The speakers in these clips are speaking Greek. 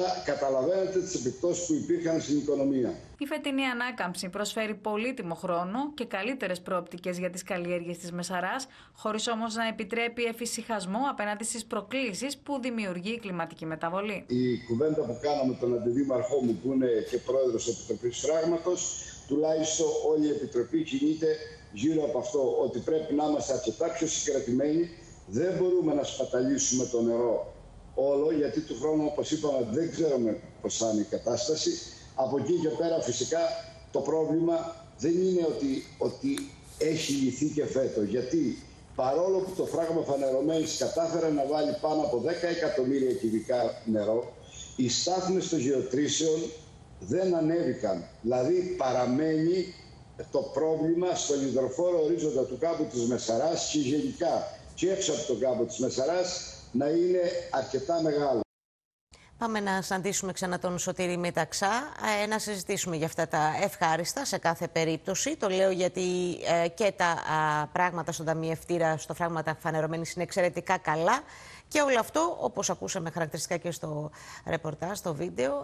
Άρα καταλαβαίνετε τις επιπτώσεις που υπήρχαν στην οικονομία. Η φετινή ανάκαμψη προσφέρει πολύτιμο χρόνο και καλύτερες προοπτικές για τις καλλιέργειες της Μεσαράς, χωρίς όμως να επιτρέπει εφησυχασμό απέναντι στις προκλήσεις που δημιουργεί η κλιματική μεταβολή. Η κουβέντα που κάναμε τον αντιδήμαρχό μου, που είναι και πρόεδρος της Επιτροπής Φράγματος, τουλάχιστον όλη η Επιτροπή κινείται γύρω από αυτό, ότι πρέπει να είμαστε αρκετά πιο συγκρατημένοι. Δεν μπορούμε να σπαταλήσουμε το νερό όλο, γιατί του χρόνου, όπως είπαμε, δεν ξέρουμε πώς θα είναι η κατάσταση. Από εκεί και πέρα φυσικά το πρόβλημα δεν είναι ότι έχει λυθεί και φέτο, γιατί παρόλο που το φράγμα Φανερωμένης κατάφερε να βάλει πάνω από 10 εκατομμύρια κυβικά νερό, οι στάθμες των γεωτρήσεων δεν ανέβηκαν. Δηλαδή παραμένει το πρόβλημα στον υδροφόρο ορίζοντα του κάμπου της Μεσαράς και γενικά και έξω από τον κάμπο της Μεσαράς να είναι αρκετά μεγάλο. Πάμε να συναντήσουμε ξανά τον Σωτήρη Μηταξά, να συζητήσουμε για αυτά τα ευχάριστα σε κάθε περίπτωση. Το λέω γιατί και τα πράγματα στον ταμιευτήρα, στο φράγμα Φανερωμένης είναι εξαιρετικά καλά. Και όλο αυτό, όπως ακούσαμε χαρακτηριστικά και στο ρεπορτάζ, στο βίντεο,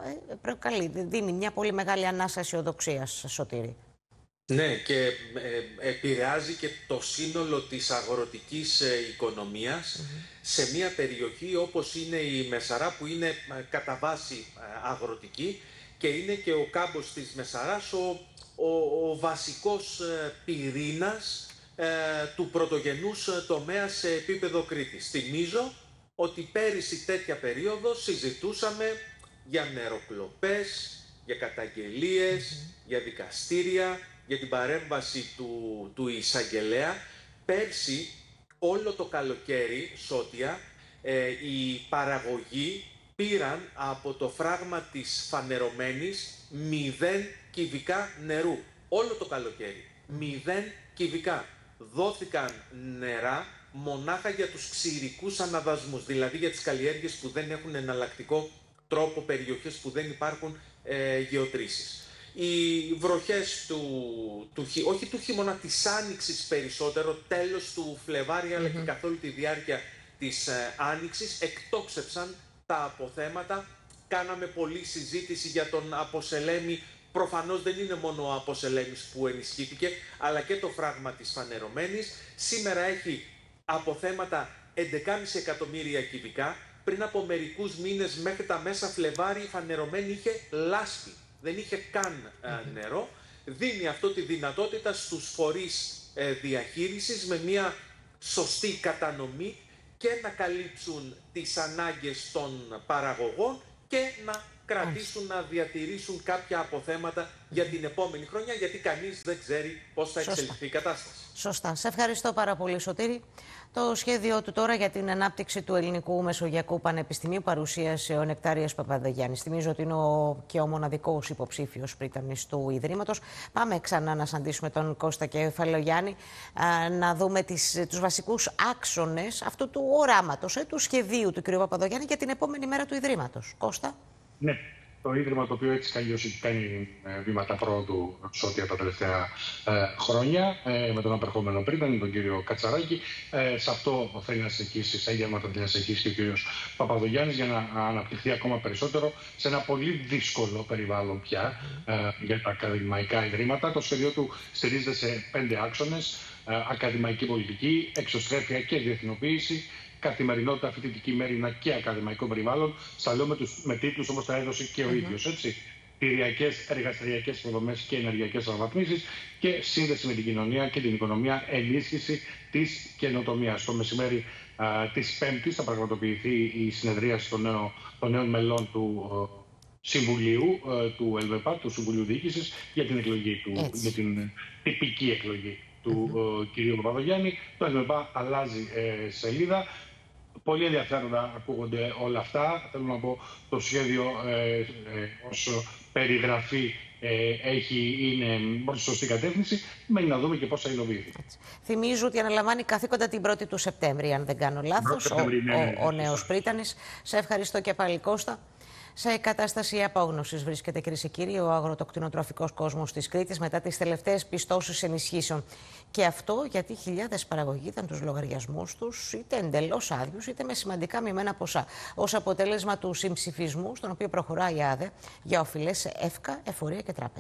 δίνει μια πολύ μεγάλη ανάσα αισιοδοξίας, Σωτήρη. Ναι, και επηρεάζει και το σύνολο της αγροτικής οικονομίας σε μια περιοχή όπως είναι η Μεσαρά, που είναι κατά βάση αγροτική, και είναι και ο κάμπος της Μεσαράς ο βασικός πυρήνας του πρωτογενούς τομέα σε επίπεδο Κρήτης. Θυμίζω ότι πέρυσι τέτοια περίοδο συζητούσαμε για νεροκλοπές, για καταγγελίες, για δικαστήρια, για την παρέμβαση του εισαγγελέα. Πέρσι, όλο το καλοκαίρι, Σώτια, οι παραγωγοί πήραν από το φράγμα της Φανερωμένης 0 κυβικά νερού. Όλο το καλοκαίρι. 0 κυβικά. Δόθηκαν νερά μονάχα για τους ξηρικούς αναδασμούς, δηλαδή για τις καλλιέργειες που δεν έχουν εναλλακτικό τρόπο, περιοχές που δεν υπάρχουν γεωτρήσεις. Οι βροχές όχι του χειμώνα, της άνοιξης περισσότερο, τέλος του Φλεβάρι, αλλά και καθ' όλη τη διάρκεια της άνοιξης, εκτόξευσαν τα αποθέματα. Κάναμε πολλή συζήτηση για τον Αποσελέμη. Προφανώς δεν είναι μόνο ο Αποσελέμης που ενισχύθηκε, αλλά και το φράγμα της Φανερωμένης. Σήμερα έχει αποθέματα 11,5 εκατομμύρια κυβικά. Πριν από μερικούς μήνες, μέχρι τα μέσα Φλεβάρι, η Φανερωμένη είχε λάσπη. Δεν είχε καν νερό. Δίνει αυτό τη δυνατότητα στους φορείς διαχείρισης με μια σωστή κατανομή και να καλύψουν τις ανάγκες των παραγωγών και να κρατήσουν, να διατηρήσουν κάποια αποθέματα για την επόμενη χρονιά, γιατί κανείς δεν ξέρει πώς θα εξελιχθεί η κατάσταση. Σωστά. Σε ευχαριστώ πάρα πολύ, Σωτήρη. Το σχέδιό του τώρα για την ανάπτυξη του Ελληνικού Μεσογειακού Πανεπιστημίου παρουσίασε ο Νεκτάριας Παπαδογιάννης. Θυμίζω ότι είναι και ο μοναδικός υποψήφιος πρίτανης του Ιδρύματος. Πάμε ξανά να συναντήσουμε τον Κώστα Κεφαλογιάννη, να δούμε τους βασικούς άξονες αυτού του οράματος, του σχεδίου του κ. Παπαδογιάννη για την επόμενη μέρα του Ιδρύματος. Κώστα. Ναι. Το Ίδρυμα, το οποίο έτσι καλλιώς κάνει βήματα πρόοδου σε ό,τι τα τελευταία χρόνια, με τον απερχόμενο πρίτανη, τον κύριο Κατσαράκη. Σε αυτό θέλει να συνεχίσει, σε έγγερματα θέλει να συνεχίσει και ο κύριος Παπαδογιάννης, για να αναπτυχθεί ακόμα περισσότερο σε ένα πολύ δύσκολο περιβάλλον πια για τα ακαδημαϊκά ιδρύματα. Το σχέδιο του στηρίζεται σε 5 άξονες: ακαδημαϊκή πολιτική, εξωστρέφεια και διεθνοποίηση, καθημερινότητα, φοιτητική μέρημνα και ακαδημαϊκό περιβάλλον. Στα λέω με τίτλους, όπως τα έδωσε και ο ίδιος, έτσι. Κτηριακές, εργαστηριακές υποδομές και ενεργειακές αναβαθμίσεις και σύνδεση με την κοινωνία και την οικονομία, ενίσχυση της καινοτομίας. Το μεσημέρι της Πέμπτης θα πραγματοποιηθεί η συνεδρίαση των νέων μελών του Συμβουλίου του ΕΛΒΕΠΑ, του Συμβουλίου Διοίκησης, για την εκλογή του, για την τυπική εκλογή του κυρίου Παπαδογιάννη. Το ΕΛΒΕΠΑ αλλάζει σελίδα. Πολύ ενδιαφέροντα ακούγονται όλα αυτά. Θέλω να πω, το σχέδιο όσο περιγραφή είναι προς σωστή κατεύθυνση. Μένει να δούμε και πώς θα υλοποιηθεί. Θυμίζω ότι αναλαμβάνει καθήκοντα την 1η του Σεπτέμβρη, αν δεν κάνω λάθος, ο νέος πρίτανης. Σε ευχαριστώ και πάλι, Κώστα. Σε κατάσταση απόγνωσης βρίσκεται, κυρίες και κύριοι, ο αγροτοκτηνοτροφικός κόσμος της Κρήτης μετά τις τελευταίες πιστώσεις ενισχύσεων. Και αυτό γιατί χιλιάδες παραγωγοί είδαν τους λογαριασμούς τους είτε εντελώς άδειους είτε με σημαντικά μειωμένα ποσά. Ως αποτέλεσμα του συμψηφισμού, στον οποίο προχωράει η ΑΔΕ για οφειλές σε ΕΦΚΑ, εφορία και τράπεζα.